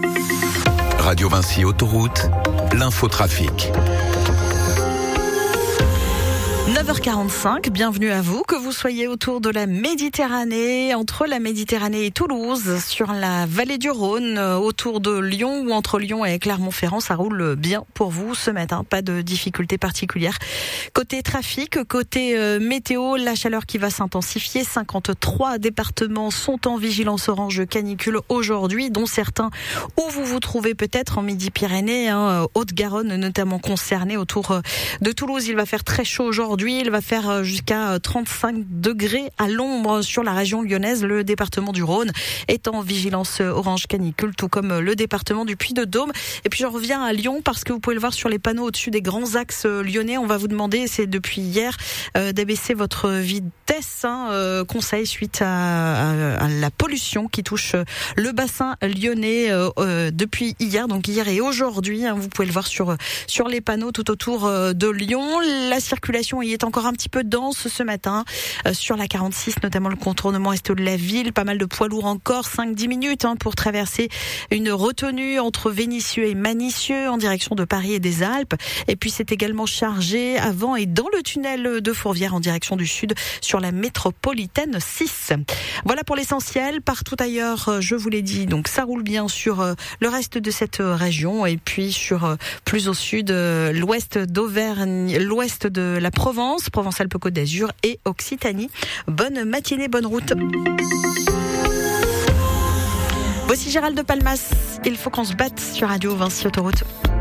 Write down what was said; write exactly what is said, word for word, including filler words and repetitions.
Radio Vinci Autoroute, l'infotrafic. neuf heures quarante-cinq, bienvenue à vous, que vous soyez autour de la Méditerranée, entre la Méditerranée et Toulouse, sur la vallée du Rhône, autour de Lyon ou entre Lyon et Clermont-Ferrand, ça roule bien pour vous ce matin, pas de difficultés particulières. Côté trafic, côté euh, météo, la chaleur qui va s'intensifier, cinquante-trois départements sont en vigilance orange canicule aujourd'hui, dont certains où vous vous trouvez peut-être en Midi-Pyrénées, hein, Haute-Garonne notamment concernée autour de Toulouse. Il va faire très chaud aujourd'hui. Il va faire jusqu'à trente-cinq degrés à l'ombre sur la région lyonnaise. Le département du Rhône est en vigilance orange canicule, tout comme le département du Puy-de-Dôme. Et puis je reviens à Lyon parce que vous pouvez le voir sur les panneaux au-dessus des grands axes lyonnais. On va vous demander, c'est depuis hier, euh, d'abaisser votre vitesse. Hein, euh, conseil suite à, à, à la pollution qui touche le bassin lyonnais euh, euh, depuis hier, donc hier et aujourd'hui. Hein, vous pouvez le voir sur sur les panneaux tout autour de Lyon. La circulation y est encore un petit peu dense ce matin euh, sur la quarante-six, notamment le contournement est de la ville, pas mal de poids lourds encore, cinq à dix minutes hein, pour traverser une retenue entre Vénissieux et Manicieux en direction de Paris et des Alpes. Et puis c'est également chargé avant et dans le tunnel de Fourvière en direction du sud sur la métropolitaine six. Voilà pour l'essentiel. Partout ailleurs, je vous l'ai dit, donc ça roule bien sur euh, le reste de cette région et puis sur euh, plus au sud, euh, l'ouest d'Auvergne, l'ouest de la Provence, Provence-Alpes-Côte d'Azur et Occitanie. Bonne matinée, bonne route. Voici Gérald de Palmas. Il faut qu'on se batte sur Radio Vinci Autoroute.